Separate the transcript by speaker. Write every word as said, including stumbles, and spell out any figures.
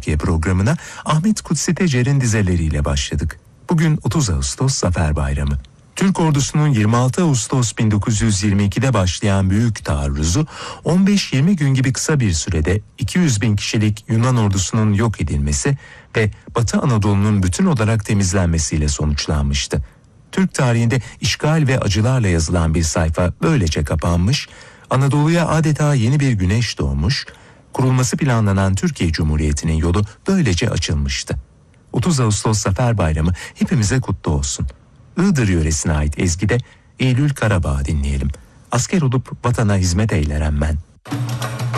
Speaker 1: Türkiye programına Ahmet Kutsi Tecer'in dizeleriyle başladık. Bugün otuz Ağustos Zafer Bayramı. Türk ordusunun yirmi altı Ağustos bin dokuz yüz yirmi ikide başlayan büyük taarruzu on beş yirmi gün gibi kısa bir sürede iki yüz bin kişilik Yunan ordusunun yok edilmesi ve Batı Anadolu'nun bütün olarak temizlenmesiyle sonuçlanmıştı. Türk tarihinde işgal ve acılarla yazılan bir sayfa böylece kapanmış, Anadolu'ya adeta yeni bir güneş doğmuş, kurulması planlanan Türkiye Cumhuriyeti'nin yolu böylece açılmıştı. otuz Ağustos Zafer Bayramı hepimize kutlu olsun. Iğdır yöresine ait ezgide Eylül Karabağ dinleyelim. Asker olup vatana hizmet eyleren ben.